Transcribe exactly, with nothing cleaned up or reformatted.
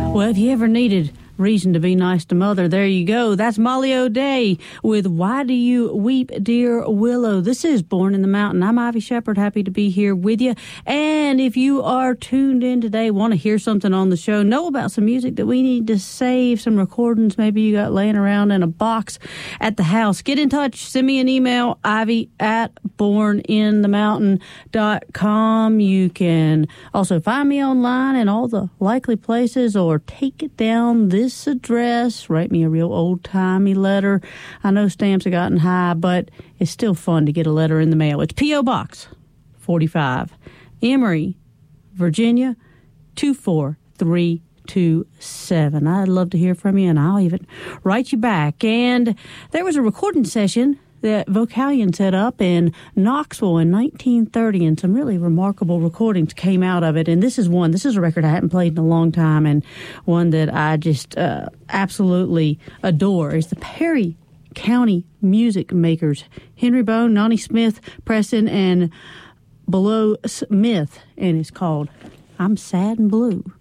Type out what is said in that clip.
Well, if you ever needed reason to be nice to Mother, there you go. That's Molly O'Day with Why Do You Weep, Dear Willow? This is Born in the Mountain. I'm Ivy Shepard, happy to be here with you. And if you are tuned in today, want to hear something on the show, know about some music that we need to save, some recordings maybe you got laying around in a box at the house, get in touch. Send me an email, ivy at born in the mountain dot com. You can also find me online in all the likely places, or take it down this address. Write me a real old-timey letter. I know stamps have gotten high, but it's still fun to get a letter in the mail. It's P O. Box forty-five, Emory, Virginia, two four three two seven. I'd love to hear from you, and I'll even write you back. And there was a recording session that Vocalion set up in Knoxville in nineteen thirty, and some really remarkable recordings came out of it. And this is one, this is a record I hadn't played in a long time, and one that I just uh, absolutely adore. It's the Perry County Music Makers, Henry Bone, Nonnie Smith, Preston, and Below Smith, and it's called I'm Sad and Blue.